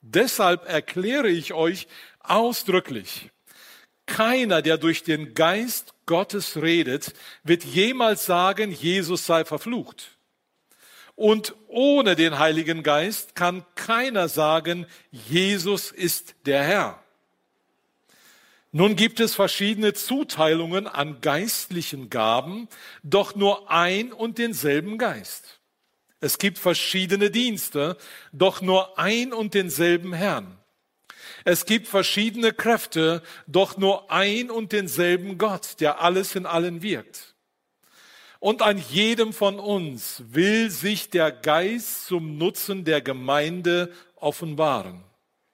Deshalb erkläre ich euch ausdrücklich, keiner, der durch den Geist Gottes redet, wird jemals sagen, Jesus sei verflucht. Und ohne den Heiligen Geist kann keiner sagen, Jesus ist der Herr. Nun gibt es verschiedene Zuteilungen an geistlichen Gaben, doch nur ein und denselben Geist. Es gibt verschiedene Dienste, doch nur ein und denselben Herrn. Es gibt verschiedene Kräfte, doch nur ein und denselben Gott, der alles in allen wirkt. Und an jedem von uns will sich der Geist zum Nutzen der Gemeinde offenbaren.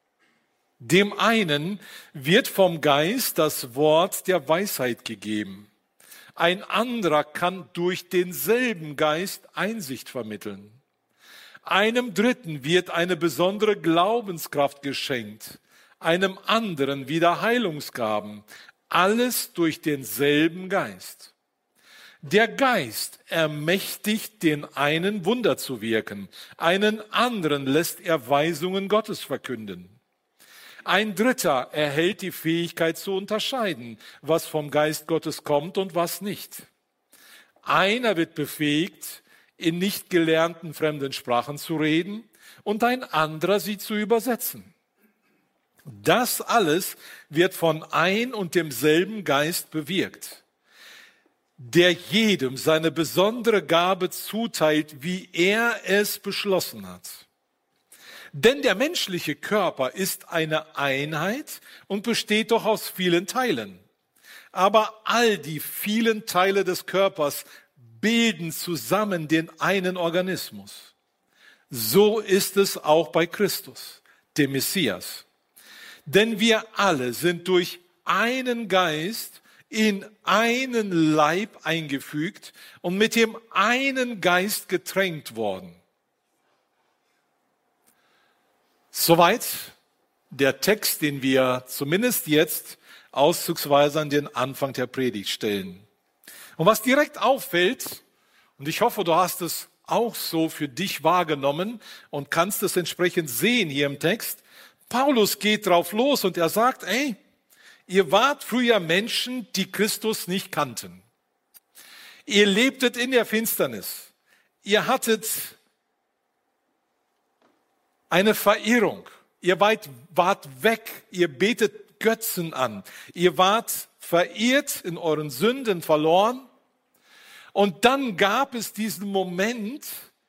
Dem einen wird vom Geist das Wort der Weisheit gegeben. Ein anderer kann durch denselben Geist Einsicht vermitteln. Einem Dritten wird eine besondere Glaubenskraft geschenkt, einem anderen wieder Heilungsgaben, alles durch denselben Geist. Der Geist ermächtigt den einen Wunder zu wirken, einen anderen lässt er Weisungen Gottes verkünden. Ein Dritter erhält die Fähigkeit zu unterscheiden, was vom Geist Gottes kommt und was nicht. Einer wird befähigt, in nicht gelernten fremden Sprachen zu reden und ein anderer sie zu übersetzen. Das alles wird von ein und demselben Geist bewirkt, der jedem seine besondere Gabe zuteilt, wie er es beschlossen hat. Denn der menschliche Körper ist eine Einheit und besteht doch aus vielen Teilen. Aber all die vielen Teile des Körpers bilden zusammen den einen Organismus. So ist es auch bei Christus, dem Messias. Denn wir alle sind durch einen Geist in einen Leib eingefügt und mit dem einen Geist getränkt worden. Soweit der Text, den wir zumindest jetzt auszugsweise an den Anfang der Predigt stellen. Und was direkt auffällt, und ich hoffe, du hast es auch so für dich wahrgenommen und kannst es entsprechend sehen hier im Text, Paulus geht drauf los und er sagt, ihr wart früher Menschen, die Christus nicht kannten. Ihr lebtet in der Finsternis. Ihr hattet eine Verirrung. Ihr wart weg. Ihr betet Götzen an. Ihr wart verirrt, in euren Sünden verloren. Und dann gab es diesen Moment,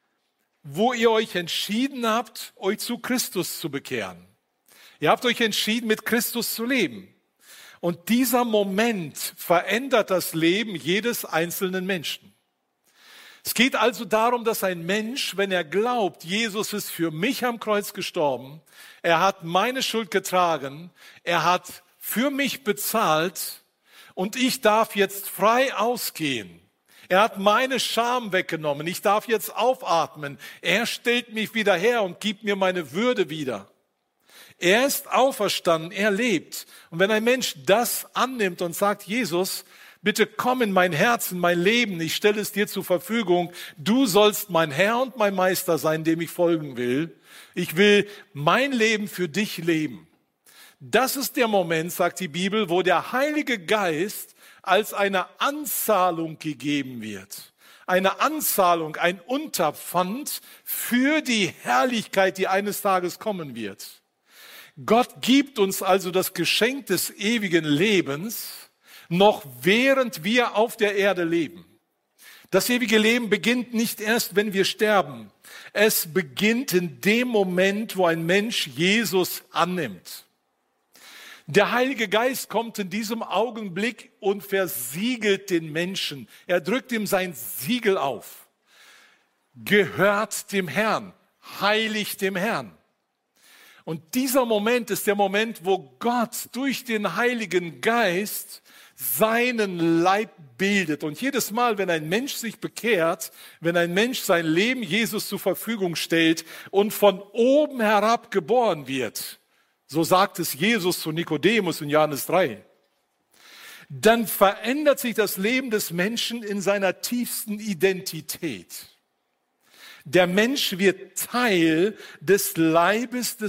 wo ihr euch entschieden habt, euch zu Christus zu bekehren. Ihr habt euch entschieden, mit Christus zu leben. Und dieser Moment verändert das Leben jedes einzelnen Menschen. Es geht also darum, dass ein Mensch, wenn er glaubt, Jesus ist für mich am Kreuz gestorben, er hat meine Schuld getragen, er hat für mich bezahlt und ich darf jetzt frei ausgehen. Er hat meine Scham weggenommen, ich darf jetzt aufatmen. Er stellt mich wieder her und gibt mir meine Würde wieder. Er ist auferstanden, er lebt. Und wenn ein Mensch das annimmt und sagt, Jesus, bitte komm in mein Herz, in mein Leben, ich stelle es dir zur Verfügung, du sollst mein Herr und mein Meister sein, dem ich folgen will. Ich will mein Leben für dich leben. Das ist der Moment, sagt die Bibel, wo der Heilige Geist als eine Anzahlung gegeben wird. Eine Anzahlung, ein Unterpfand für die Herrlichkeit, die eines Tages kommen wird. Gott gibt uns also das Geschenk des ewigen Lebens, noch während wir auf der Erde leben. Das ewige Leben beginnt nicht erst, wenn wir sterben. Es beginnt in dem Moment, wo ein Mensch Jesus annimmt. Der Heilige Geist kommt in diesem Augenblick und versiegelt den Menschen. Er drückt ihm sein Siegel auf. Gehört dem Herrn, heilig dem Herrn. Und dieser Moment ist der Moment, wo Gott durch den Heiligen Geist seinen Leib bildet. Und jedes Mal, wenn ein Mensch sich bekehrt, wenn ein Mensch sein Leben Jesus zur Verfügung stellt und von oben herab geboren wird, so sagt es Jesus zu Nikodemus in Johannes 3, dann verändert sich das Leben des Menschen in seiner tiefsten Identität. Der Mensch wird Teil des Leibes des